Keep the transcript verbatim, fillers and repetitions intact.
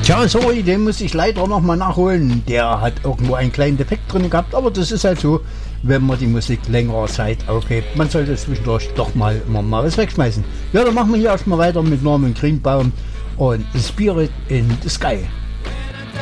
Tja, sorry, den muss ich leider nochmal nachholen. Der hat irgendwo einen kleinen Defekt drin gehabt, aber das ist halt so, wenn man die Musik längere Zeit aufhebt. Man sollte zwischendurch doch mal immer mal was wegschmeißen. Ja, dann machen wir hier erstmal weiter mit Norman Greenbaum und Spirit in the Sky.